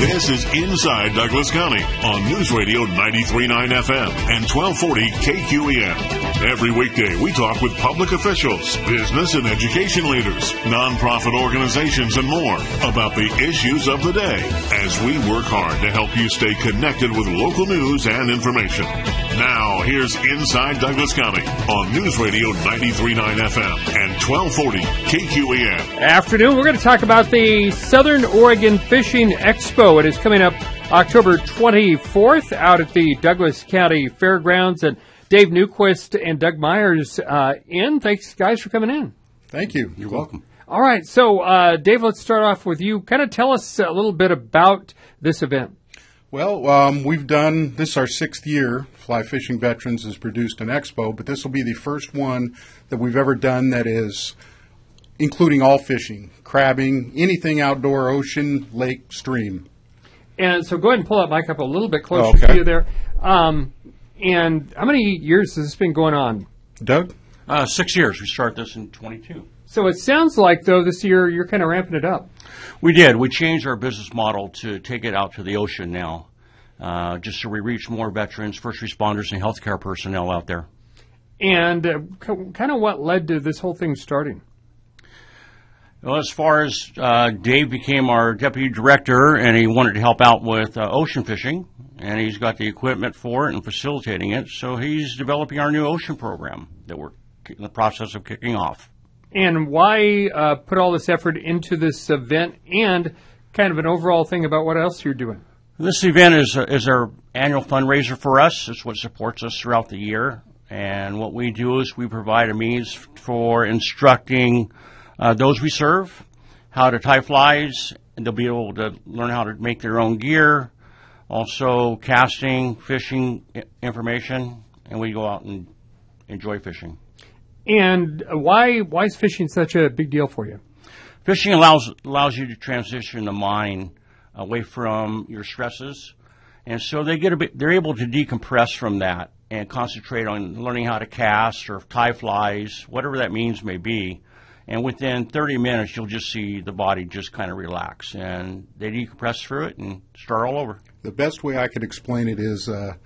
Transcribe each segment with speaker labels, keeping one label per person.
Speaker 1: This is Inside Douglas County on News Radio 93.9 FM and 1240 KQEN. Every weekday, we talk with public officials, business and education leaders, nonprofit organizations, and more about the issues of the day as we work hard to help you stay connected with local news and information. Now, here's Inside Douglas County on News Radio 93.9 FM and 1240 KQEN.
Speaker 2: Afternoon, we're going to talk about the Southern Oregon Fishing Expo. It is coming up October 24th out at the Douglas County Fairgrounds. And Dave Newquist and Doug Myers in. Thanks, guys, for coming in.
Speaker 3: Thank you. You're welcome.
Speaker 2: All right. So, Dave, let's start off with you. Kind of tell us a little bit about this event.
Speaker 3: Well, we've done, this is our 6th year. Fly Fishing Veterans has produced an expo, but this will be the first one that we've ever done that is including all fishing, crabbing, anything outdoor, ocean, lake, stream.
Speaker 2: And so go ahead and pull that mic up a little bit closer to you there. And how many years has this been going on?
Speaker 3: Doug?
Speaker 4: 6 years. We started this in 22.
Speaker 2: So it sounds like, though, this year you're kind of ramping it up.
Speaker 4: We did. We changed our business model to take it out to the ocean now, just so we reach more veterans, first responders, and healthcare personnel out there.
Speaker 2: And kind of what led to this whole thing starting?
Speaker 4: Well, as far as Dave became our deputy director, and he wanted to help out with ocean fishing, and he's got the equipment for it and facilitating it, so he's developing our new ocean program that we're in the process of kicking off.
Speaker 2: And why put all this effort into this event and kind of an overall thing about what else you're doing?
Speaker 4: This event is our annual fundraiser for us. It's what supports us throughout the year. And what we do is we provide a means for instructing those we serve how to tie flies, and they'll be able to learn how to make their own gear, also casting, fishing information, and we go out and enjoy fishing.
Speaker 2: And why is fishing such a big deal for you?
Speaker 4: Fishing allows you to transition the mind away from your stresses, and so they're able to decompress from that and concentrate on learning how to cast or tie flies, whatever that means may be. And within 30 minutes, you'll just see the body just kind of relax, and they decompress through it and start all over.
Speaker 3: The best way I could explain it is,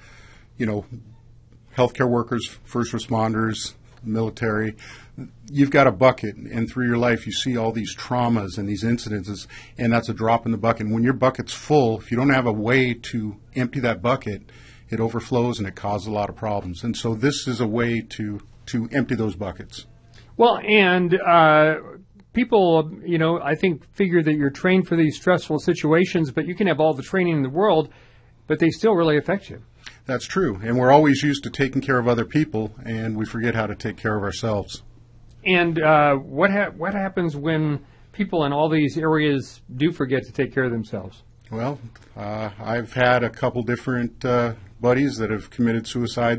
Speaker 3: healthcare workers, first responders, military, you've got a bucket, and through your life you see all these traumas and these incidences, and that's a drop in the bucket. And when your bucket's full, if you don't have a way to empty that bucket, it overflows and it causes a lot of problems. And so this is a way to empty those buckets.
Speaker 2: Well, and people, I think figure that you're trained for these stressful situations, but you can have all the training in the world, but they still really affect you.
Speaker 3: That's true. And we're always used to taking care of other people, and we forget how to take care of ourselves.
Speaker 2: And what happens when people in all these areas do forget to take care of themselves?
Speaker 3: Well, I've had a couple different buddies that have committed suicide